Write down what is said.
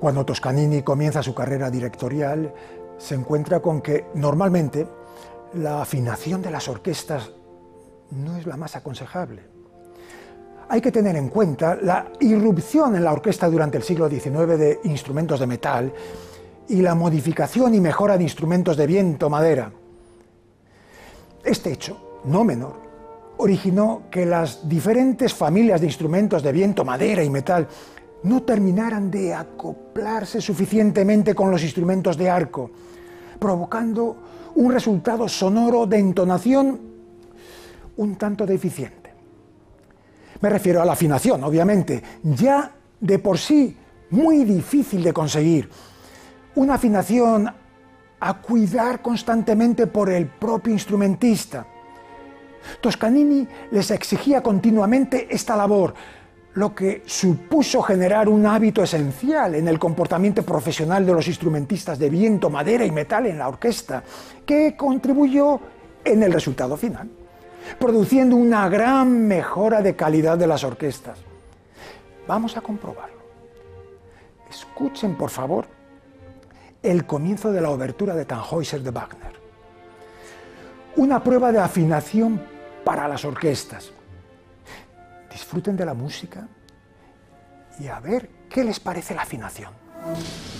Cuando Toscanini comienza su carrera directorial, se encuentra con que normalmente la afinación de las orquestas no es la más aconsejable. Hay que tener en cuenta la irrupción en la orquesta durante el siglo XIX de instrumentos de metal y la modificación y mejora de instrumentos de viento, madera. Este hecho, no menor, originó que las diferentes familias de instrumentos de viento, madera y metal no terminaran de acoplarse suficientemente con los instrumentos de arco, provocando un resultado sonoro de entonación un tanto deficiente. Me refiero a la afinación, obviamente, ya de por sí muy difícil de conseguir. Una afinación a cuidar constantemente por el propio instrumentista. Toscanini les exigía continuamente esta labor, lo que supuso generar un hábito esencial en el comportamiento profesional de los instrumentistas de viento, madera y metal en la orquesta, que contribuyó en el resultado final, produciendo una gran mejora de calidad de las orquestas. Vamos a comprobarlo. Escuchen, por favor, el comienzo de la obertura de Tannhäuser de Wagner. Una prueba de afinación para las orquestas. Disfruten de la música y a ver qué les parece la afinación.